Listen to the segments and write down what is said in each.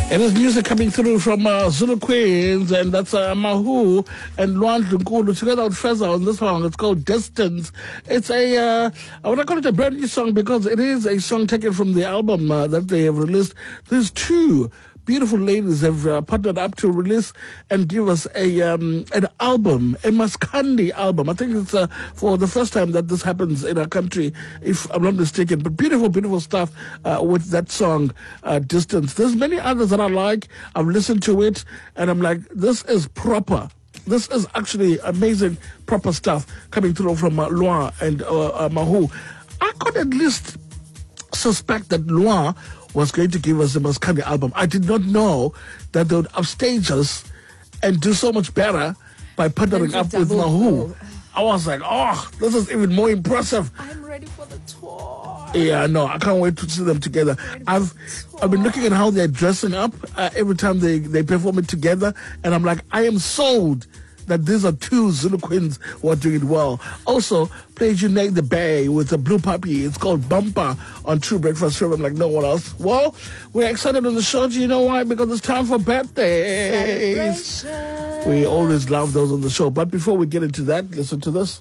It is music coming through from Zulu Queens, and that's Mahu and Luan Nkulu together with Feza on this song. It's called Distance. It's I would call it a brand new song because it is a song taken from the album that they have released. There's two beautiful ladies have partnered up to release and give us an album, a Maskandi album. I think it's for the first time that this happens in our country, if I'm not mistaken. But beautiful, beautiful stuff with that song, Distance. There's many others that I like. I've listened to it, and I'm like, this is proper. This is actually amazing, proper stuff coming through from Loa and Mahu. I could at least suspect that Loa was going to give us the Maskandi album. I did not know that they would upstage us and do so much better by partnering up with Mahu. I was like, oh, this is even more impressive. I'm ready for the tour. Yeah, no, I can't wait to see them together. I've been looking at how they're dressing up every time they perform it together, and I'm like, I am sold that these are two Zulu queens who are doing it well. Also, played You Name the Bay with a Blue Puppy. It's called Bumper on True Breakfast Show. I'm like, no one else. Well, we're excited on the show. Do you know why? Because it's time for birthdays. We always love those on the show. But before we get into that, listen to this.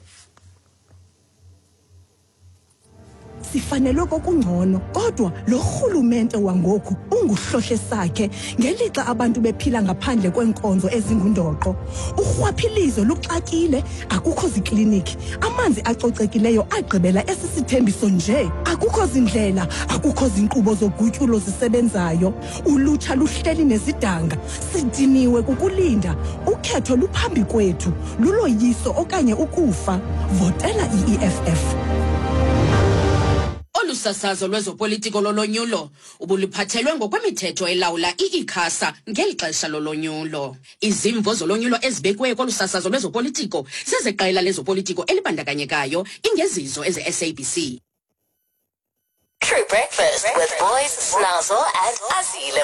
Sifanelwe kokungcono kodwa lo rhulumente wangoku unguhlohle sakhe ngelixa abantu bephila ngaphandle kwenkonzo ezingundoqo urhwaphilizo luxakile akukho zikliniki amanzi acocekileyo agqibela esisithembiso nje akukho zindlela akukho zinkqubo zogutyulo zisebenzayo ulutsha luhleli nezidanga sidiniwe kukulinda ukhetho luphambi kwethu luloyiso okanye ukufa votela iEFF. Olusasazo lwezopolitiko lolonyulo ubuliphathelwe ngokwemithetho elawula iICASA ngeli xesha lolonyulo. Izimvo zolonyulo ezibekwe kolusasazo lwezopolitiko zezeqela lezopolitiko elibandakanyekayo ingezizo eze-SABC. True Breakfast with Boys Snazzle and Azile